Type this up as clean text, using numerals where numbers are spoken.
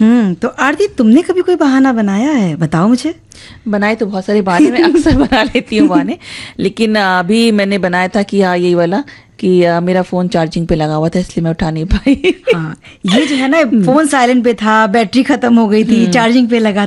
तो आरती, तुमने कभी कोई बहाना बनाया है? बताओ मुझे। बनाए तो बहुत सारे बहाने, मैं अक्सर बना लेती हूँ बहाने, लेकिन अभी मैंने बनाया था कि हाँ यही वाला कि मेरा फोन चार्जिंग पे लगा हुआ था इसलिए मैं उठा नहीं पाई। हाँ, ये जो है ना, फोन साइलेंट पे था, बैटरी खत्म हो गई थी, चार्जिंग पे लगा